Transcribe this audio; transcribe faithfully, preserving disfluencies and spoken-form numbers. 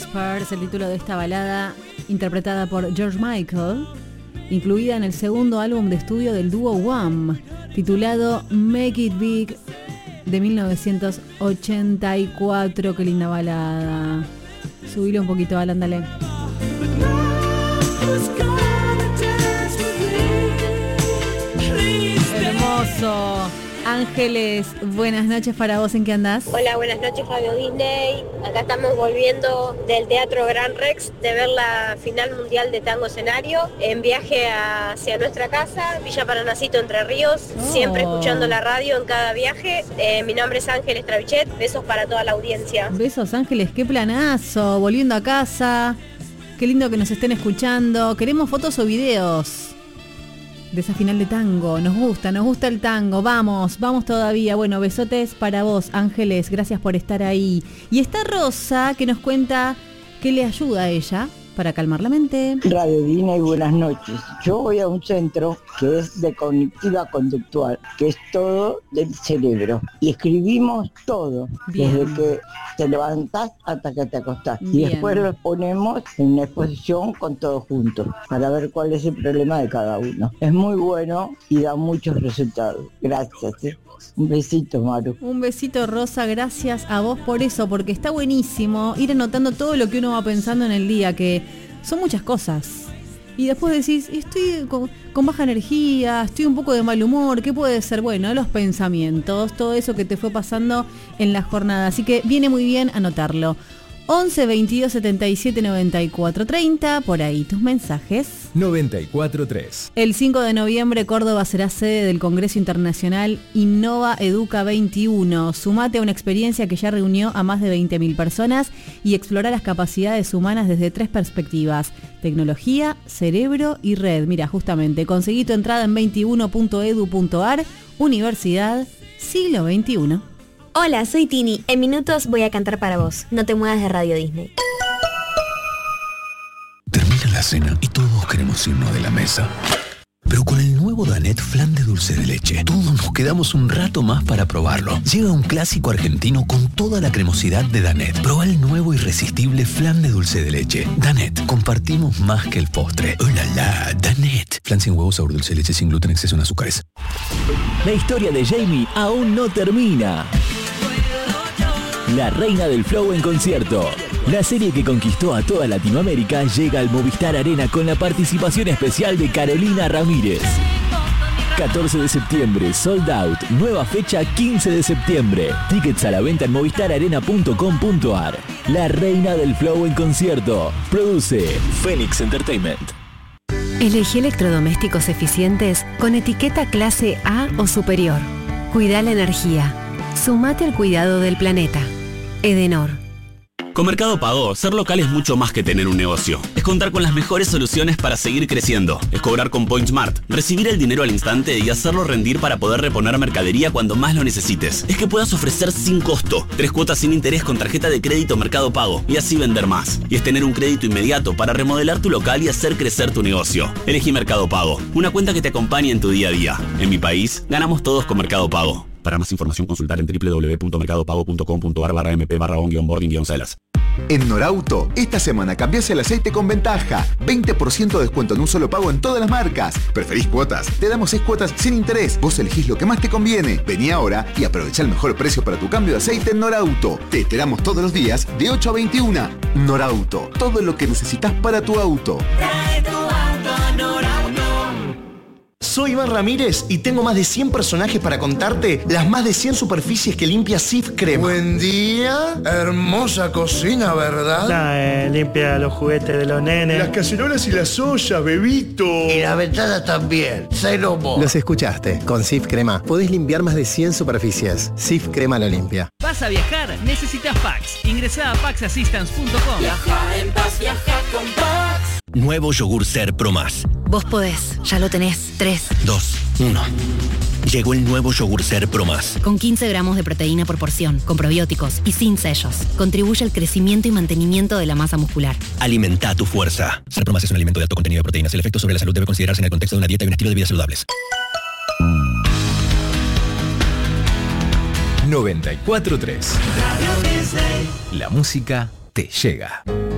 Whispers, el título de esta balada interpretada por George Michael, incluida en el segundo álbum de estudio del dúo Wham, titulado Make It Big, de mil novecientos ochenta y cuatro. Qué linda balada. Subile un poquito, Alan, dale. Hermoso. Ángeles, buenas noches para vos, ¿en qué andás? Hola, buenas noches, Radio Disney. Acá estamos volviendo del Teatro Gran Rex de ver la final mundial de Tango Escenario en viaje hacia nuestra casa, Villa Paranacito, Entre Ríos, oh. Siempre escuchando la radio en cada viaje. Eh, mi nombre es Ángeles Travichet, besos para toda la audiencia. Besos, Ángeles, qué planazo, volviendo a casa, qué lindo que nos estén escuchando. Queremos fotos o videos de esa final de tango, nos gusta, nos gusta el tango, vamos, vamos todavía. Bueno, besotes para vos, Ángeles, gracias por estar ahí. Y está Rosa, que nos cuenta qué le ayuda a ella para calmar la mente. Radio Disney, buenas noches. Yo voy a un centro que es de cognitiva conductual, que es todo del cerebro. Y escribimos todo, bien, desde que te levantás hasta que te acostás. Bien. Y después lo ponemos en una exposición con todo junto, para ver cuál es el problema de cada uno. Es muy bueno y da muchos resultados. Gracias. ¿eh? Un besito, Maru. Un besito, Rosa, gracias a vos por eso, porque está buenísimo ir anotando todo lo que uno va pensando en el día, que son muchas cosas. Y después decís, estoy con, con baja energía, estoy un poco de mal humor, ¿qué puede ser? Bueno, los pensamientos, todo eso que te fue pasando en la jornada. Así que viene muy bien anotarlo. once, veintidós, setenta y siete, noventa y cuatro, treinta, por ahí tus mensajes. noventa y cuatro tres. El cinco de noviembre Córdoba será sede del Congreso Internacional Innova Educa veintiuno. Sumate a una experiencia que ya reunió a más de veinte mil personas y explora las capacidades humanas desde tres perspectivas: tecnología, cerebro y red. Mira, justamente, conseguí tu entrada en veintiuno punto edu punto ar, Universidad Siglo veintiuno. Hola, soy Tini. En minutos voy a cantar para vos. No te muevas de Radio Disney. Termina la cena y todos queremos irnos de la mesa. Pero con el nuevo Danette Flan de dulce de leche, todos nos quedamos un rato más para probarlo. Llega un clásico argentino con toda la cremosidad de Danette. Proba el nuevo irresistible Flan de dulce de leche. Danette, compartimos más que el postre. ¡Oh, la, la! Danette. Flan sin huevo, sabor dulce de leche, sin gluten, exceso en azúcares. La historia de Jamie aún no termina. La reina del flow en concierto. La serie que conquistó a toda Latinoamérica llega al Movistar Arena con la participación especial de Carolina Ramírez. catorce de septiembre, sold out. Nueva fecha quince de septiembre. Tickets a la venta en movistar arena punto com punto ar. La reina del flow en concierto. Produce Phoenix Entertainment. Elegí electrodomésticos eficientes con etiqueta clase A o superior. Cuida la energía. Sumate al cuidado del planeta. Edenor. Con Mercado Pago, ser local es mucho más que tener un negocio. Es contar con las mejores soluciones para seguir creciendo. Es cobrar con PointSmart, recibir el dinero al instante y hacerlo rendir para poder reponer mercadería cuando más lo necesites. Es que puedas ofrecer sin costo, tres cuotas sin interés con tarjeta de crédito Mercado Pago y así vender más. Y es tener un crédito inmediato para remodelar tu local y hacer crecer tu negocio. Elegí Mercado Pago, una cuenta que te acompañe en tu día a día. En mi país, ganamos todos con Mercado Pago. Para más información, consultar en doble u doble u doble u punto mercado pago punto com punto ar barra mp barra on guión boarding guión celas. En Norauto, esta semana cambiás el aceite con ventaja. veinte por ciento de descuento en un solo pago en todas las marcas. ¿Preferís cuotas? Te damos seis cuotas sin interés. Vos elegís lo que más te conviene. Vení ahora y aprovecha el mejor precio para tu cambio de aceite en Norauto. Te esperamos todos los días de ocho a veintiuno. Norauto, todo lo que necesitas para tu auto. Trae tu auto a Norauto. Soy Iván Ramírez y tengo más de cien personajes para contarte las más de cien superficies que limpia Sif Crema. Buen día, hermosa cocina, ¿verdad? Nah, eh, limpia los juguetes de los nenes. Las cacerolas y las ollas, bebito. Y la ventana también, cero mo. Los escuchaste, con Sif Crema podés limpiar más de cien superficies. Sif Crema lo limpia. ¿Vas a viajar? Necesitas Pax. Ingresá a pax assistance punto com. Viaja en paz, viaja con Pax. Nuevo yogur Ser Pro Más. Vos podés, ya lo tenés. tres, dos, uno. Llegó el nuevo yogur Ser Pro Más. Con quince gramos de proteína por porción, con probióticos y sin sellos. Contribuye al crecimiento y mantenimiento de la masa muscular. Alimenta tu fuerza. Ser Pro Más es un alimento de alto contenido de proteínas. El efecto sobre la salud debe considerarse en el contexto de una dieta y un estilo de vida saludables. noventa y cuatro tres. La música te llega.